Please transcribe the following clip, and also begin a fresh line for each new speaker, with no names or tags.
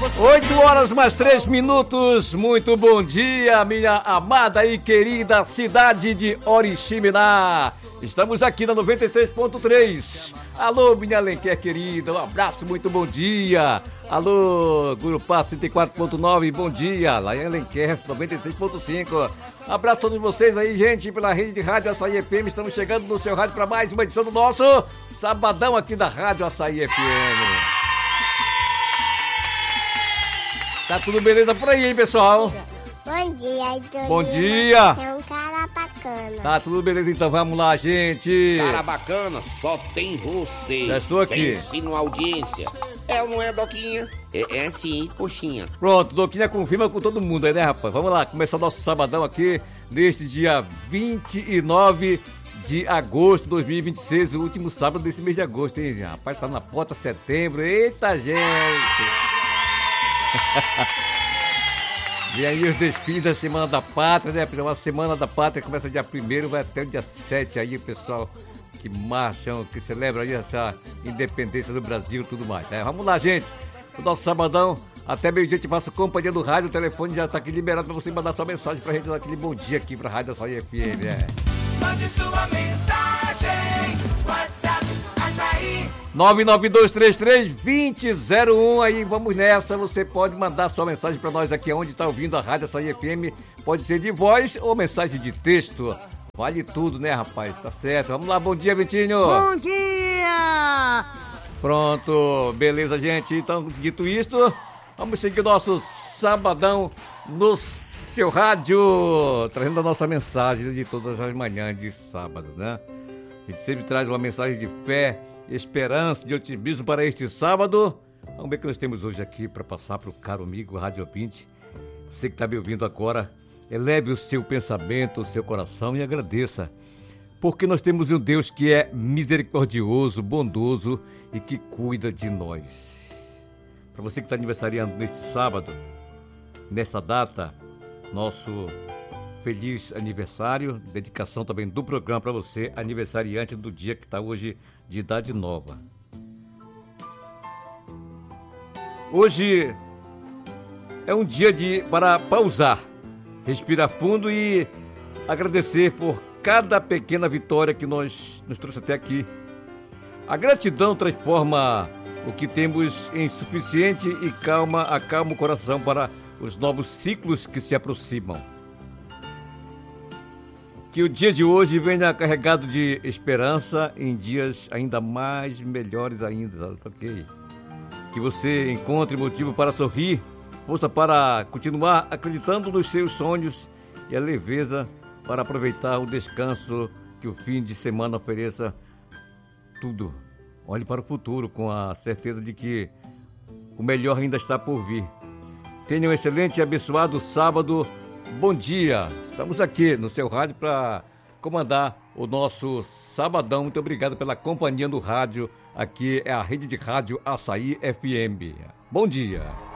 8 horas mais 3 minutos, muito bom dia, minha amada e querida cidade de Oriximiná. Estamos aqui na 96.3. Alô, minha Alenquer querida, um abraço, muito bom dia. Alô, Gurupá 104.9, bom dia. Lá em Alenquer 96.5. Abraço a todos vocês aí, gente, pela rede de rádio Açaí FM. Estamos chegando no seu rádio para mais uma edição do nosso Sabadão aqui da Rádio Açaí FM. Tá tudo beleza por aí, hein, pessoal?
Bom dia, Idolina.
Bom dia.
É um cara bacana.
Tá tudo beleza, então vamos lá, gente.
Cara bacana, só tem você.
Já estou aqui.
Pense na audiência. É ou não é, Doquinha? É sim, coxinha.
Pronto, Doquinha confirma com todo mundo aí, né, rapaz? Vamos lá, começar o nosso sabadão aqui, neste dia 29 de agosto de 2026, o último sábado desse mês de agosto, hein? Rapaz, tá na porta setembro. Eita, gente! Vem aí os desfiles da Semana da Pátria, né? A Semana da Pátria começa dia 1º, vai até o dia 7 aí, pessoal, que marcham, que celebram aí essa independência do Brasil e tudo mais, né? Vamos lá, gente, o nosso sabadão, até meio-dia te faço companhia do rádio, o telefone já tá aqui liberado pra você mandar sua mensagem pra gente, dar aquele bom dia aqui pra Rádio Açaí FM,
Mande sua mensagem, WhatsApp Açaí
99233-2001, aí vamos nessa, você pode mandar sua mensagem pra nós aqui onde tá ouvindo a Rádio Açaí FM, pode ser de voz ou mensagem de texto, vale tudo, né, rapaz, tá certo, vamos lá, bom dia, Vitinho.
Bom dia!
Pronto, beleza, gente, então, dito isto, vamos seguir o nosso sabadão no seu rádio, trazendo a nossa mensagem de todas as manhãs de sábado, né? A gente sempre traz uma mensagem de fé, esperança, de otimismo para este sábado. Vamos ver o que nós temos hoje aqui para passar para o caro amigo Rádio Ouvinte. Você que está me ouvindo agora, eleve o seu pensamento, o seu coração e agradeça. Porque nós temos um Deus que é misericordioso, bondoso e que cuida de nós. Para você que está aniversariando neste sábado, nesta data, nosso feliz aniversário, dedicação também do programa para você, aniversariante do dia que está hoje de idade nova. Hoje é um dia para pausar, respirar fundo e agradecer por cada pequena vitória que nos trouxe até aqui. A gratidão transforma o que temos em suficiente e acalma o coração para os novos ciclos que se aproximam. Que o dia de hoje venha carregado de esperança em dias ainda mais melhores ainda, ok? Que você encontre motivo para sorrir, força para continuar acreditando nos seus sonhos e a leveza para aproveitar o descanso que o fim de semana ofereça tudo. Olhe para o futuro com a certeza de que o melhor ainda está por vir. Tenha um excelente e abençoado sábado. Bom dia. Estamos aqui no seu rádio para comandar o nosso sabadão. Muito obrigado pela companhia no rádio. Aqui é a rede de rádio Açaí FM. Bom dia.